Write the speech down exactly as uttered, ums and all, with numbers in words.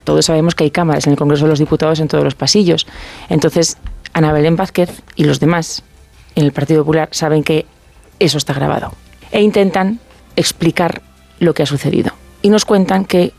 Todos sabemos que hay cámaras en el Congreso de los Diputados en todos los pasillos. Entonces, Ana Belén Vázquez y los demás en el Partido Popular saben que eso está grabado. E intentan explicar lo que ha sucedido. Y nos cuentan que